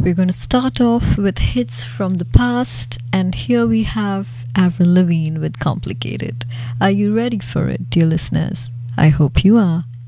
We're going to start off with hits from the past, and here we have Avril Lavigne with Complicated. Are you ready for it, dear listeners? I hope you are.